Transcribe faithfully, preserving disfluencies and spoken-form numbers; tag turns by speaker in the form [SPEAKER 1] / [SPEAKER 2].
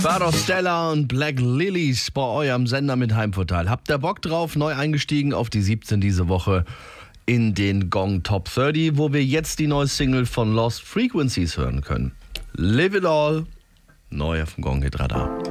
[SPEAKER 1] War doch Stella und Black Lilies bei eurem Sender mit Heimvorteil. Habt ihr Bock drauf? Neu eingestiegen auf die siebzehn diese Woche in den Gong Top dreißig, wo wir jetzt die neue Single von Lost Frequencies hören können. Live It All, neu auf dem Gong Hit Radar.